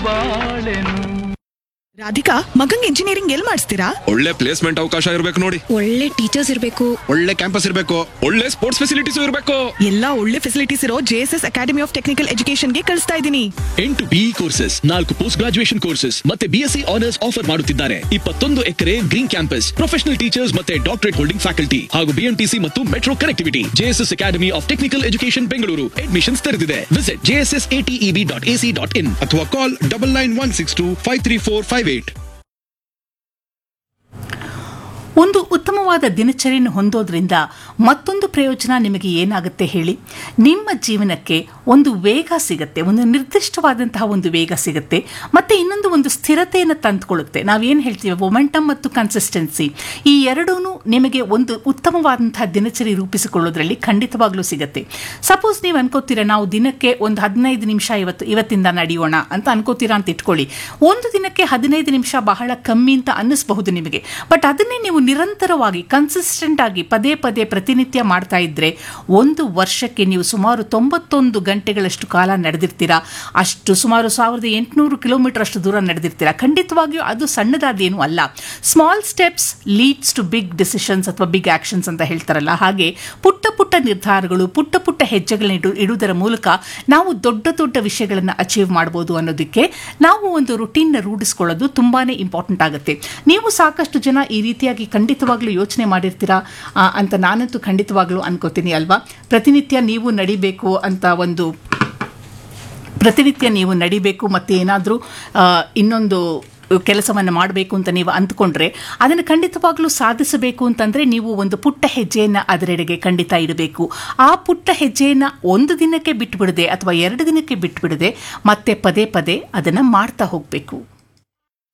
Radhika, ಮಗಂಗ್ engineering L ಮಾಡಿಸ್ತೀರಾ? ಒಳ್ಳೆ placement ಅವಕಾಶ ಇರಬೇಕು ನೋಡಿ, ಒಳ್ಳೆ ಟೀಚರ್ಸ್ ಇರಬೇಕು, ಒಳ್ಳೆ ಕ್ಯಾಂಪಸ್ ಇರಬೇಕು, ಒಳ್ಳೆ ಸ್ಪೋರ್ಟ್ಸ್ ಫೆಸಿಲಿಟೀಸ್ ಇರಬೇಕು. ಎಲ್ಲಾ ಒಳ್ಳೆ ಫೆಸಿಲಿಟೀಸ್ ಇರೋ JSS academy of technical education ಗೆ ಕಳಿಸ್ತಾ ಇದ್ದೀನಿ. 8 BE courses, 4 post graduation courses ಮತ್ತೆ BSc ಆನರ್ಸ್ ಆಫರ್ ಮಾಡುತ್ತಿದ್ದಾರೆ. 21 ಎಕರೆ ಗ್ರೀನ್ ಕ್ಯಾಂಪಸ್, ಪ್ರೊಫೆಷನಲ್ ಟೀಚರ್ಸ್ ಮತ್ತೆ ಡಾಕ್ಟರೇಟ್ ಹೋಲ್ಡಿಂಗ್ ಫ್ಯಾಕಲ್ಟಿ ಹಾಗೂ BMTC ಮತ್ತು metro connectivity. JSS academy of technical education Bengaluru admissions ತೆರೆದಿದೆ. ವಿಸಿಟ್ jssateb.ac.in ಅಥವಾ ಕಾಲ್ 9916253458. ಒಂದು ಉತ್ತಮವಾದ ದಿನಚರಿಯನ್ನು ಹೊಂದೋದ್ರಿಂದ ಮತ್ತೊಂದು ಪ್ರಯೋಜನ ನಿಮಗೆ ಏನಾಗುತ್ತೆ ಹೇಳಿ? ನಿಮ್ಮ ಜೀವನಕ್ಕೆ ಒಂದು ವೇಗ ಸಿಗುತ್ತೆ, ಒಂದು ನಿರ್ದಿಷ್ಟವಾದಂತಹ ಒಂದು ವೇಗ ಸಿಗುತ್ತೆ, ಮತ್ತು ಇನ್ನೊಂದು ಒಂದು ಸ್ಥಿರತೆಯನ್ನು ತಂದುಕೊಳ್ಳುತ್ತೆ. ನಾವೇನು ಹೇಳ್ತೀವಿ, ಮೊಮೆಂಟಮ್ ಮತ್ತು ಕನ್ಸಿಸ್ಟೆನ್ಸಿ, ಈ ಎರಡೂ ನಿಮಗೆ ಒಂದು ಉತ್ತಮವಾದಂತಹ ದಿನಚರಿ ರೂಪಿಸಿಕೊಳ್ಳೋದ್ರಲ್ಲಿ ಖಂಡಿತವಾಗ್ಲೂ ಸಿಗುತ್ತೆ. ಸಪೋಸ್ ನೀವು ಅನ್ಕೋತೀರಾ, ನಾವು ದಿನಕ್ಕೆ ಒಂದು 15 ನಿಮಿಷ ಇವತ್ತಿಂದ ನಡೆಯೋಣ ಅಂತ ಅನ್ಕೋತೀರಾ ಅಂತ ಇಟ್ಕೊಳ್ಳಿ. ಒಂದು ದಿನಕ್ಕೆ 15 ನಿಮಿಷ ಬಹಳ ಕಮ್ಮಿ ಅಂತ ಅನ್ನಿಸಬಹುದು ನಿಮಗೆ. ಬಟ್ ಅದನ್ನೇ ನೀವು ನಿರಂತರವಾಗಿ ಕನ್ಸಿಸ್ಟೆಂಟ್ ಆಗಿ ಪದೇ ಪದೇ ಪ್ರತಿನಿತ್ಯ ಮಾಡ್ತಾ ಇದ್ರೆ ಒಂದು ವರ್ಷಕ್ಕೆ ನೀವು ಸುಮಾರು 91 ಗಂಟೆಗಳಷ್ಟು ಕಾಲ ನಡೆದಿರ್ತೀರಾ. ಅಷ್ಟು ಸುಮಾರು 1800 ಕಿಲೋಮೀಟರ್ ಅಷ್ಟು ದೂರ ನಡೆದಿರ್ತೀರಾ. ಖಂಡಿತವಾಗಿಯೂ ಅದು ಸಣ್ಣದಾದೇನೂ ಅಲ್ಲ. Small steps leads to big decisions ಅಥವಾ ಬಿಗ್ ಆಕ್ಷನ್ಸ್ ಅಂತ ಹೇಳ್ತಾರಲ್ಲ, ಹಾಗೆ ಪುಟ್ಟ ಪುಟ್ಟ ನಿರ್ಧಾರಗಳು, ಪುಟ್ಟ ಪುಟ್ಟ ಹೆಜ್ಜೆಗಳನ್ನ ಇಡುವುದರ ಮೂಲಕ ನಾವು ದೊಡ್ಡ ದೊಡ್ಡ ವಿಷಯಗಳನ್ನು ಅಚೀವ್ ಮಾಡ್ಬೋದು ಅನ್ನೋದಕ್ಕೆ ನಾವು ಒಂದು ರುಟೀನ್ ರೂಢಿಸ್ಕೊಳ್ಳೋದು ತುಂಬಾನೇ ಇಂಪಾರ್ಟೆಂಟ್ ಆಗುತ್ತೆ. ನೀವು ಸಾಕಷ್ಟು ಜನ ಈ ರೀತಿಯಾಗಿ ಖಂಡಿತವಾಗ್ಲೂ ಯೋಚನೆ ಮಾಡಿರ್ತೀರಾ ಅಂತ ನಾನಂತೂ ಖಂಡಿತವಾಗ್ಲೂ ಅನ್ಕೋತೀನಿ ಅಲ್ವಾ? ಪ್ರತಿನಿತ್ಯ ನೀವು ನಡಿಬೇಕು ಮತ್ತು ಏನಾದರೂ ಇನ್ನೊಂದು ಕೆಲಸವನ್ನು ಮಾಡಬೇಕು ಅಂತ ನೀವು ಅಂದ್ಕೊಂಡ್ರೆ ಅದನ್ನು ಖಂಡಿತವಾಗ್ಲೂ ಸಾಧಿಸಬೇಕು ಅಂತಂದರೆ ನೀವು ಒಂದು ಪುಟ್ಟ ಹೆಜ್ಜೆಯನ್ನು ಅದರೆಡೆಗೆ ಖಂಡಿತ ಇಡಬೇಕು. ಆ ಪುಟ್ಟ ಹೆಜ್ಜೆಯನ್ನು ಒಂದು ದಿನಕ್ಕೆ ಬಿಟ್ಟುಬಿಡದೆ ಅಥವಾ 2 ದಿನಕ್ಕೆ ಬಿಟ್ಟುಬಿಡದೆ ಮತ್ತೆ ಪದೇ ಪದೇ ಅದನ್ನು ಮಾಡ್ತಾ ಹೋಗಬೇಕು.